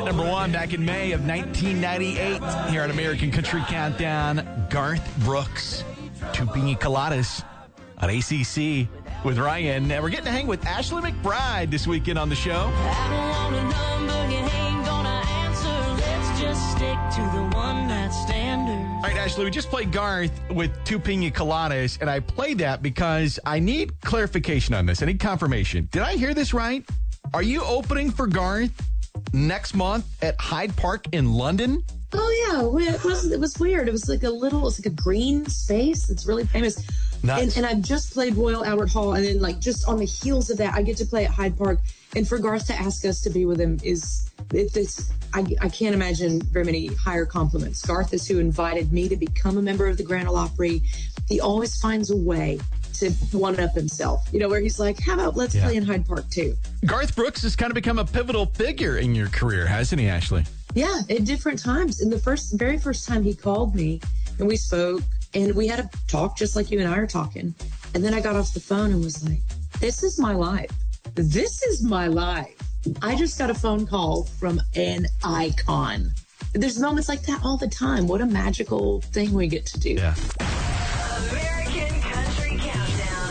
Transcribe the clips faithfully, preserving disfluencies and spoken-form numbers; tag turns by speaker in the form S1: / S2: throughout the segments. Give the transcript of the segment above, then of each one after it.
S1: Number one back in May of nineteen ninety-eight here on American Country Countdown. Garth Brooks, Two Pina Coladas on A C C with Ryan. And we're getting to hang with Ashley McBryde this weekend on the show.
S2: I don't want a number you ain't gonna answer. Let's just stick to the one night standard.
S1: All right, Ashley, we just played Garth with Two Pina Coladas, and I played that because I need clarification on this. I need confirmation. Did I hear this right? Are you opening for Garth next month at Hyde Park in London?
S3: Oh, yeah. We- It was, it was weird. It was like a little, it's like a green space. It's really famous.
S1: Nuts.
S3: And, and I've just played Royal Albert Hall. And then, like, just on the heels of that, I get to play at Hyde Park. And for Garth to ask us to be with him is, it, it's, I, I can't imagine very many higher compliments. Garth is who invited me to become a member of the Grand Ole Opry. He always finds a way to one-up himself, you know, where he's like, how about let's
S1: Yeah.
S3: play in Hyde Park, too?
S1: Garth Brooks has kind of become a pivotal figure in your career, hasn't he, Ashley?
S3: Yeah, at different times. And the first, very first time he called me and we spoke and we had a talk just like you and I are talking. And then I got off the phone and was like, this is my life. This is my life. I just got a phone call from an icon. There's moments like that all the time. What a magical thing we get to do.
S1: Yeah.
S4: American Country Countdown.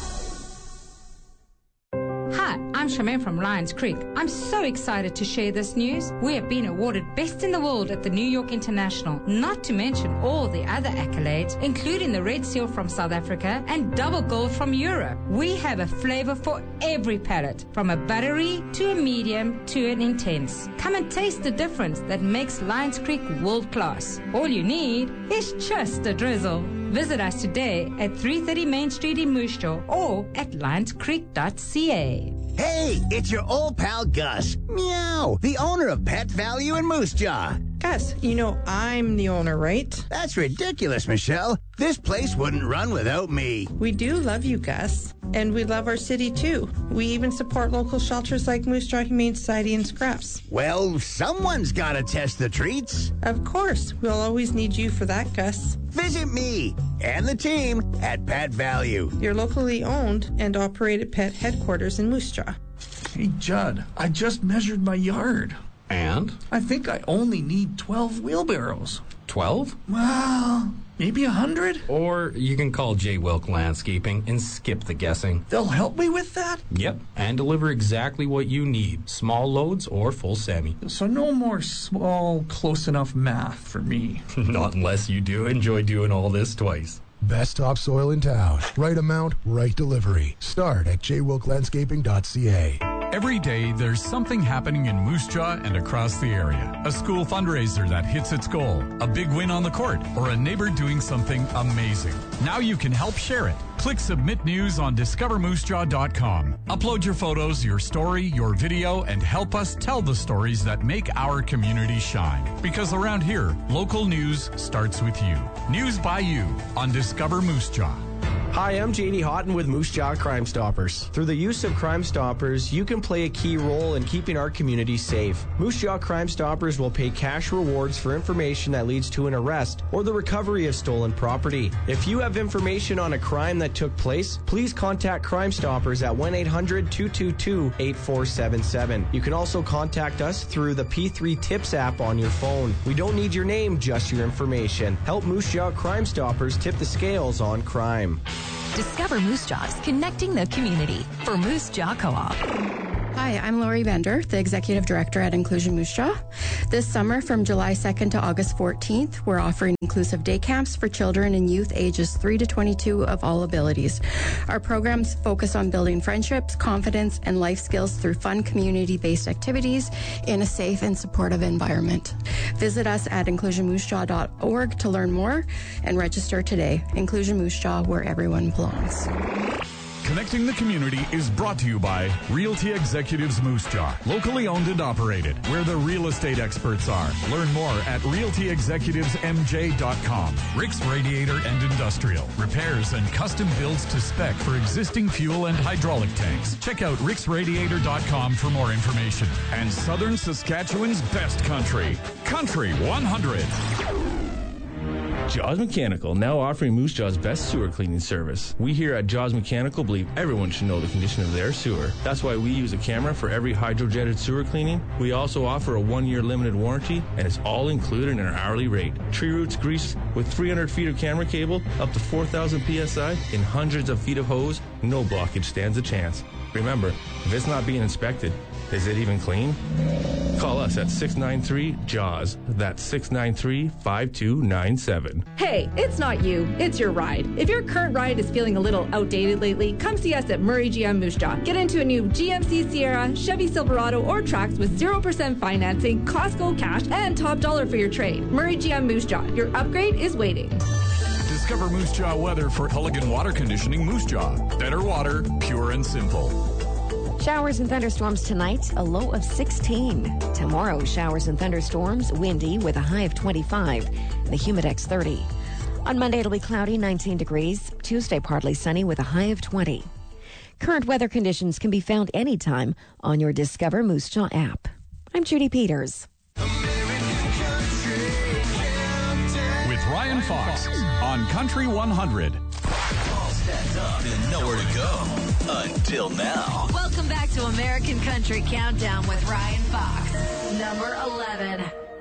S5: Hi, I'm Charmaine from Lions Creek. I'm so excited to share this news. We have been awarded Best in the World at the New York International, not to mention all the other accolades, including the Red Seal from South Africa and Double Gold from Europe. We have a flavor for every palate, from a buttery to a medium to an intense. Come and taste the difference that makes Lions Creek world class. All you need is just a drizzle. Visit us today at three thirty Main Street in Moose Jaw or at lions creek dot c a.
S6: Hey, it's your old pal Gus. Meow, the owner of Pet Value in Moose Jaw.
S7: Gus, you know I'm the owner, right?
S6: That's ridiculous, Michelle. This place wouldn't run without me.
S7: We do love you, Gus. And we love our city, too. We even support local shelters like Moose Jaw Humane Society and Scraps.
S6: Well, someone's got to test the treats.
S7: Of course, we'll always need you for that, Gus.
S6: Visit me and the team at Pet Value.
S7: Your locally owned and operated pet headquarters in Moose Jaw.
S8: Hey, Judd, I just measured my yard.
S9: And?
S8: I think I only need twelve wheelbarrows.
S9: twelve?
S8: Well, maybe a hundred?
S9: Or you can call J. Wilk Landscaping and skip the guessing.
S8: They'll help me with that?
S9: Yep, and deliver exactly what you need, small loads or full semi.
S8: So no more small, close enough math for me.
S9: Not unless you do enjoy doing all this twice.
S10: Best topsoil in town. Right amount, right delivery. Start at j wilk landscaping dot c a.
S11: Every day, there's something happening in Moose Jaw and across the area. A school fundraiser that hits its goal, a big win on the court, or a neighbor doing something amazing. Now you can help share it. Click Submit News on discover moose jaw dot com. Upload your photos, your story, your video, and help us tell the stories that make our community shine. Because around here, local news starts with you. News by you on Discover Moose Jaw.
S12: Hi, I'm J D Houghton with Moose Jaw Crime Stoppers. Through the use of Crime Stoppers, you can play a key role in keeping our community safe. Moose Jaw Crime Stoppers will pay cash rewards for information that leads to an arrest or the recovery of stolen property. If you have information on a crime that took place, please contact Crime Stoppers at one eight hundred two two two eight four seven seven. You can also contact us through the P three Tips app on your phone. We don't need your name, just your information. Help Moose Jaw Crime Stoppers tip the scales on crime.
S13: Discover Moose Jaws, connecting the community for Moose Jaw Co-op.
S14: Hi, I'm Lori Bender, the Executive Director at Inclusion Moose Jaw. This summer, from July second to August fourteenth, we're offering inclusive day camps for children and youth ages three to twenty-two of all abilities. Our programs focus on building friendships, confidence, and life skills through fun community-based activities in a safe and supportive environment. Visit us at inclusion moose jaw dot org to learn more and register today. Inclusion Moose Jaw, where everyone belongs.
S11: Connecting the Community is brought to you by Realty Executives Moose Jaw, locally owned and operated, where the real estate experts are. Learn more at realty executives m j dot com. Rick's Radiator and Industrial, repairs and custom builds to spec for existing fuel and hydraulic tanks. Check out ricks radiator dot com for more information. And Southern Saskatchewan's best country, Country one hundred.
S15: Jaws Mechanical, now offering Moose Jaw's best sewer cleaning service. We here at Jaws Mechanical believe everyone should know the condition of their sewer. That's why we use a camera for every hydrojetted sewer cleaning. We also offer a one-year limited warranty, and it's all included in our hourly rate. Tree roots greased with three hundred feet of camera cable, up to four thousand P S I, and hundreds of feet of hose, no blockage stands a chance. Remember, if it's not being inspected, is it even clean? Call us at six nine three J A W S. That's six nine three, five two nine seven.
S16: Hey, it's not you, it's your ride. If your current ride is feeling a little outdated lately, come see us at Murray G M Moose Jaw. Get into a new G M C Sierra, Chevy Silverado, or Trax with zero percent financing, Costco cash, and top dollar for your trade. Murray G M Moose Jaw. Your upgrade is waiting.
S11: Discover Moose Jaw weather for Pelican Water Conditioning Moose Jaw. Better water, pure and simple.
S17: Showers and thunderstorms tonight, a low of sixteen. Tomorrow, showers and thunderstorms, windy with a high of twenty-five, and the humidex thirty. On Monday, it'll be cloudy, nineteen degrees. Tuesday, partly sunny with a high of twenty. Current weather conditions can be found anytime on your Discover Moose Jaw app. I'm Judy Peters.
S11: With Ryan Fox on Country one hundred.
S18: All set up and nowhere to go until now.
S4: Welcome back to American Country Countdown with Ryan Fox. Number eleven.